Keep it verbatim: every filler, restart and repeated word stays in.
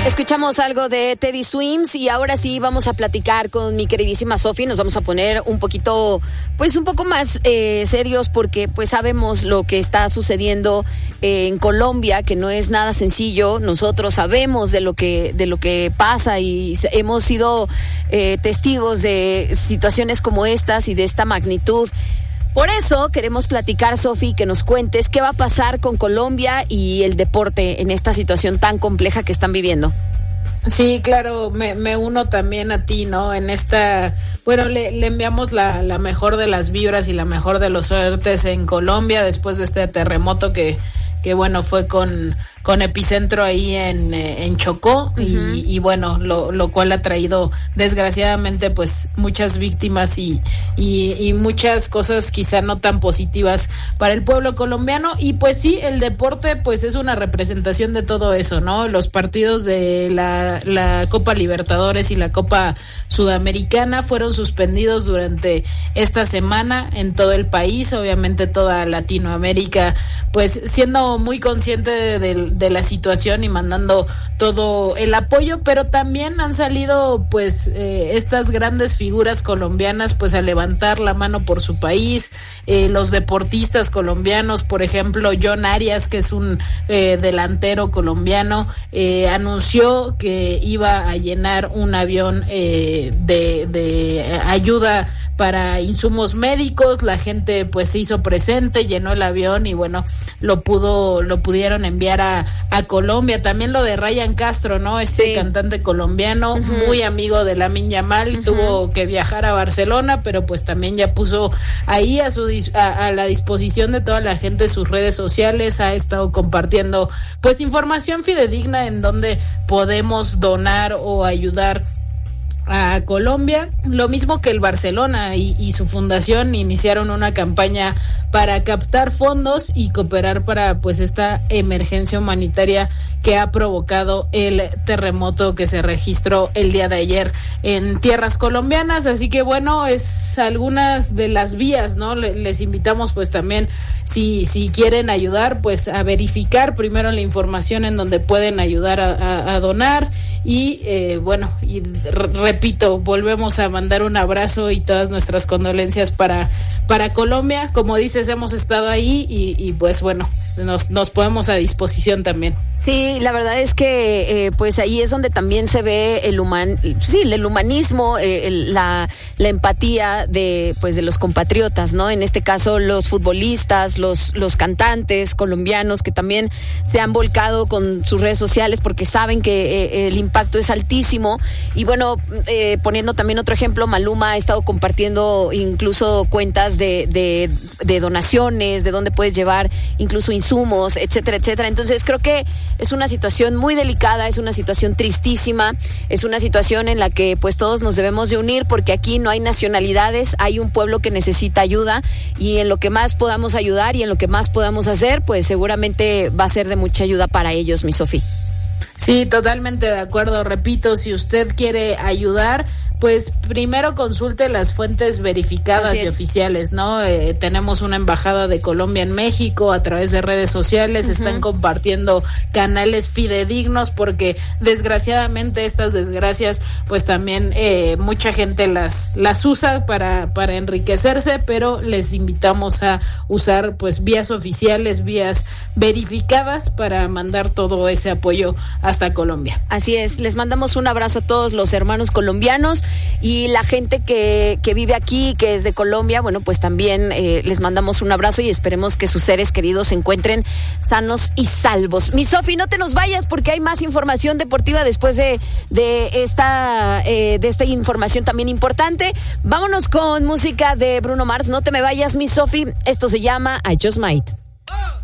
Escuchamos algo de Teddy Swims y ahora sí vamos a platicar con mi queridísima Sofi. Nos vamos a poner un poquito, pues un poco más eh, serios porque pues sabemos lo que está sucediendo eh, en Colombia, que no es nada sencillo. Nosotros sabemos de lo que de lo que pasa y hemos sido eh, testigos de situaciones como estas y de esta magnitud. Por eso queremos platicar, Sofi, que nos cuentes qué va a pasar con Colombia y el deporte en esta situación tan compleja que están viviendo. Sí, claro, me, me uno también a ti, ¿no? En esta, bueno, le, le enviamos la, la mejor de las vibras y la mejor de los suertes en Colombia después de este terremoto que, que bueno, fue con, con epicentro ahí en, en Chocó, uh-huh. y, y bueno, lo, lo cual ha traído desgraciadamente pues muchas víctimas y, y, y muchas cosas quizá no tan positivas para el pueblo colombiano. Y pues sí, el deporte pues es una representación de todo eso, ¿no? Los partidos de la, la Copa Libertadores y la Copa Sudamericana fueron suspendidos durante esta semana en todo el país, obviamente toda Latinoamérica pues siendo muy consciente de, de, de la situación y mandando todo el apoyo, pero también han salido pues eh, estas grandes figuras colombianas pues a levantar la mano por su país, eh, los deportistas colombianos, por ejemplo John Arias, que es un eh, delantero colombiano, eh, anunció que iba a llenar un avión eh, de, de ayuda para insumos médicos. La gente pues se hizo presente, llenó el avión y bueno, lo pudo, lo pudieron enviar a, a Colombia. También lo de Ryan Castro, ¿no? Este sí. cantante colombiano, uh-huh. muy amigo de Lamine Yamal, uh-huh. tuvo que viajar a Barcelona, pero pues también ya puso ahí a su a, a la disposición de toda la gente sus redes sociales, ha estado compartiendo pues información fidedigna en donde podemos donar o ayudar a Colombia. Lo mismo que el Barcelona y, y su fundación iniciaron una campaña para captar fondos y cooperar para pues esta emergencia humanitaria que ha provocado el terremoto que se registró el día de ayer en tierras colombianas. Así que bueno, es algunas de las vías, ¿no? Les invitamos pues también, si, si quieren ayudar, pues a verificar primero la información en donde pueden ayudar a, a, a donar y eh, bueno, y re- repito, volvemos a mandar un abrazo y todas nuestras condolencias para, para Colombia. Como dices, hemos estado ahí y, y pues bueno, nos, nos ponemos a disposición también. Sí, la verdad es que eh, pues ahí es donde también se ve el human, sí, el humanismo, eh, el, la, la empatía de pues de los compatriotas, ¿no? En este caso los futbolistas, los los cantantes colombianos que también se han volcado con sus redes sociales porque saben que eh, el impacto es altísimo. Y bueno, eh, poniendo también otro ejemplo, Maluma ha estado compartiendo incluso cuentas de, de, de donaciones, de dónde puedes llevar incluso insumos, etcétera, etcétera. Entonces creo que es una situación muy delicada, es una situación tristísima, es una situación en la que pues todos nos debemos de unir porque aquí no hay nacionalidades, hay un pueblo que necesita ayuda y en lo que más podamos ayudar y en lo que más podamos hacer, pues seguramente va a ser de mucha ayuda para ellos, mi Sofi. Sí, totalmente de acuerdo. Repito, si usted quiere ayudar, pues primero consulte las fuentes verificadas y oficiales, ¿no? Eh, tenemos una embajada de Colombia en México, a través de redes sociales, uh-huh. están compartiendo canales fidedignos porque desgraciadamente estas desgracias, pues también eh, mucha gente las, las usa para, para enriquecerse, pero les invitamos a usar pues vías oficiales, vías verificadas para mandar todo ese apoyo hasta Colombia. Así es, les mandamos un abrazo a todos los hermanos colombianos y la gente que, que vive aquí, que es de Colombia, bueno, pues también eh, les mandamos un abrazo y esperemos que sus seres queridos se encuentren sanos y salvos. Mi Sofi, no te nos vayas porque hay más información deportiva después de, de, esta, eh, de esta información también importante. Vámonos con música de Bruno Mars, no te me vayas, mi Sofi, esto se llama I Just Might.